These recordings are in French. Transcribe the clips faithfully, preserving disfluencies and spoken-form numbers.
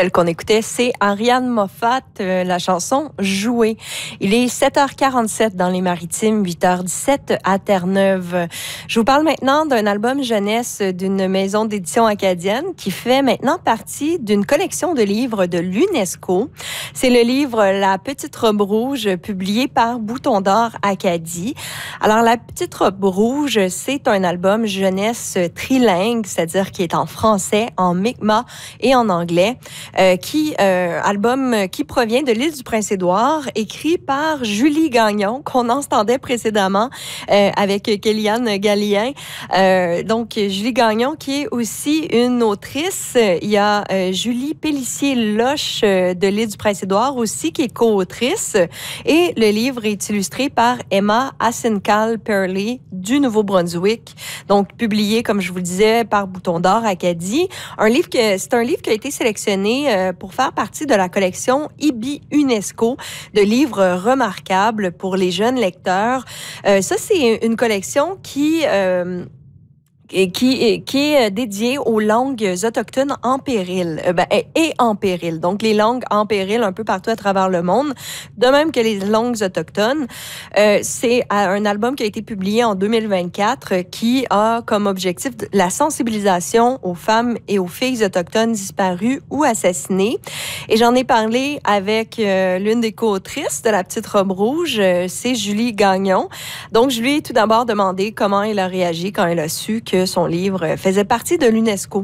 Celle qu'on écoutait, c'est Ariane Moffat, euh, la chanson Jouer. Il est sept heures quarante-sept dans les Maritimes, huit heures dix-sept à Terre-Neuve. Je vous parle maintenant d'un album jeunesse d'une maison d'édition acadienne qui fait maintenant partie d'une collection de livres de l'UNESCO. C'est le livre La Petite Robe Rouge, publié par Bouton d'Or Acadie. Alors, La Petite Robe Rouge, c'est un album jeunesse trilingue, c'est-à-dire qui est en français, en mi'kmaq et en anglais, euh, qui euh, album qui provient de l'île du Prince-Édouard, écrit par Julie Gagnon, qu'on entendait précédemment euh, avec Kéliane Gallien. Euh, donc, Julie Gagnon, qui est aussi une autrice. Il y a euh, Julie Pélissier-Loche euh, de l'île du Prince-Édouard aussi, qui est co-autrice. Et le livre est illustré par Emma Asincal-Perley du Nouveau-Brunswick. Donc, publié, comme je vous le disais, par Bouton d'Or Acadie. Un livre que, c'est un livre qui a été sélectionné euh, pour faire partie de la collection I B I UNESCO de livres remarquables pour les jeunes lecteurs. Euh, ça, c'est une collection qui... Euh, qui, qui est dédié aux langues autochtones en péril, euh, ben, et en péril. Donc, les langues en péril un peu partout à travers le monde, de même que les langues autochtones. Euh, c'est un album qui a été publié en deux mille vingt-quatre qui a comme objectif la sensibilisation aux femmes et aux filles autochtones disparues ou assassinées. Et j'en ai parlé avec euh, l'une des co-autrices de La Petite Robe Rouge, euh, c'est Julie Gagnon. Donc, je lui ai tout d'abord demandé comment elle a réagi quand elle a su que son livre faisait partie de l'UNESCO.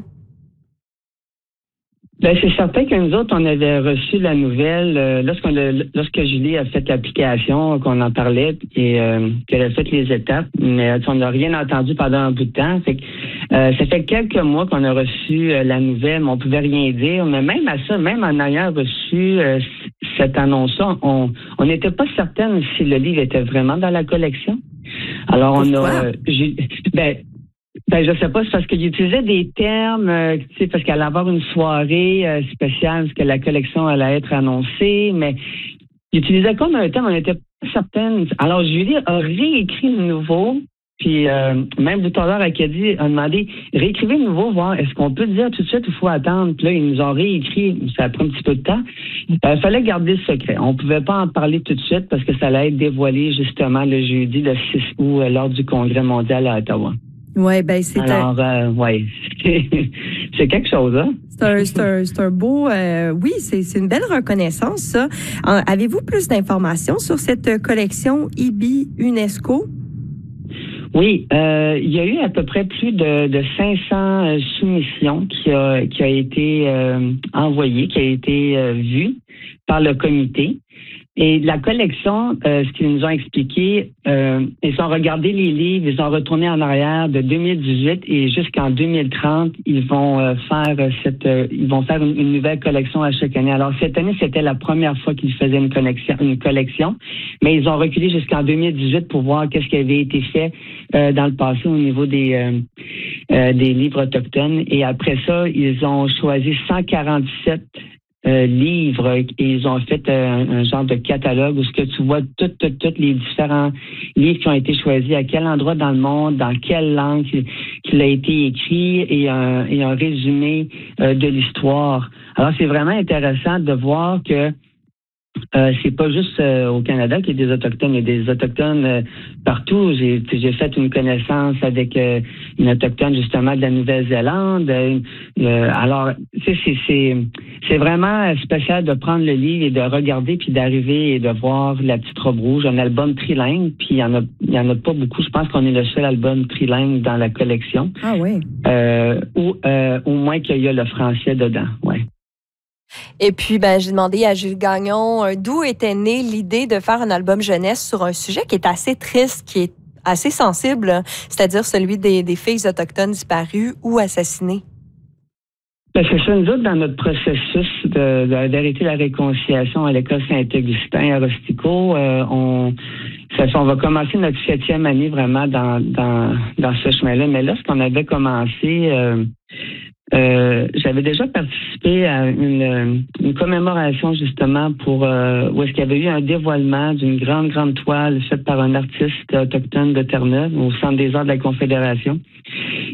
Ben, c'est certain que nous autres, on avait reçu la nouvelle euh, lorsqu'on a, lorsque Julie a fait l'application, qu'on en parlait et euh, qu'elle a fait les étapes, mais on n'a rien entendu pendant un bout de temps. Fait que, euh, ça fait quelques mois qu'on a reçu euh, la nouvelle, mais on pouvait rien dire. Mais même à ça, même en ayant reçu euh, cette annonce-là, on on n'était pas certaine si le livre était vraiment dans la collection. Alors on Pourquoi? a, euh, j'ai, ben Ben, je sais pas, c'est parce qu'il utilisait des termes, euh, tu sais, parce qu'elle allait avoir une soirée euh, spéciale, parce que la collection allait être annoncée, mais il utilisait comme un terme, on n'était pas certaine. Alors, Julie a réécrit de nouveau, puis euh, même Bouton d'Or Acadie a demandé, réécrivez de nouveau, voir, est-ce qu'on peut dire tout de suite, il faut attendre. Puis là, ils nous ont réécrit, ça a pris un petit peu de temps. Il euh, fallait garder le secret. On pouvait pas en parler tout de suite, parce que ça allait être dévoilé, justement, le jeudi, le six août, euh, lors du Congrès mondial à Ottawa. Ouais, ben c'est Alors, un... euh, ouais, c'est quelque chose, hein? C'est un, c'est un, c'est un beau... Euh, oui, c'est, c'est une belle reconnaissance, ça. Euh, avez-vous plus d'informations sur cette collection I B I UNESCO? Oui, euh, il y a eu à peu près plus de, de cinq cents soumissions qui a, qui a été euh, envoyées, qui a été euh, vues par le comité. Et la collection, euh, ce qu'ils nous ont expliqué, euh, ils ont regardé les livres, ils ont retourné en arrière de deux mille dix-huit et jusqu'en deux mille trente, ils vont euh, faire cette, euh, ils vont faire une, une nouvelle collection à chaque année. Alors cette année, c'était la première fois qu'ils faisaient une collection, une collection, mais ils ont reculé jusqu'en deux mille dix-huit pour voir qu'est-ce qui avait été fait euh, dans le passé au niveau des euh, euh, des livres autochtones. Et après ça, ils ont choisi cent quarante-sept Euh, livres et ils ont fait euh, un, un genre de catalogue où ce que tu vois toutes toutes toutes les différents livres qui ont été choisis, à quel endroit dans le monde, dans quelle langue qu'il a été écrit et un, et un résumé euh, de l'histoire. Alors c'est vraiment intéressant de voir que Euh, c'est pas juste euh, au Canada qu'il y a des Autochtones, il y a des Autochtones euh, partout. J'ai, j'ai fait une connaissance avec euh, une Autochtone justement de la Nouvelle-Zélande. Euh, euh, alors, tu sais, c'est, c'est, c'est vraiment spécial de prendre le livre et de regarder puis d'arriver et de voir La Petite Robe Rouge, un album trilingue, puis il y en a, il y en a pas beaucoup. Je pense qu'on est le seul album trilingue dans la collection. Ah oui. Euh, ou euh, au moins qu'il y a le français dedans, ouais. Et puis, ben, j'ai demandé à Julie Gagnon euh, d'où était née l'idée de faire un album jeunesse sur un sujet qui est assez triste, qui est assez sensible, c'est-à-dire celui des, des filles autochtones disparues ou assassinées. Ben, c'est ça, nous autres, dans notre processus de, de la vérité et la réconciliation à l'école Saint-Augustin à Rustico, euh, on, ça, on va commencer notre septième année vraiment dans, dans, dans ce chemin-là. Mais lorsqu'on avait commencé... Euh, Euh, j'avais déjà participé à une, une commémoration justement pour euh, où est-ce qu'il y avait eu un dévoilement d'une grande, grande toile faite par un artiste autochtone de Terre-Neuve au Centre des arts de la Confédération.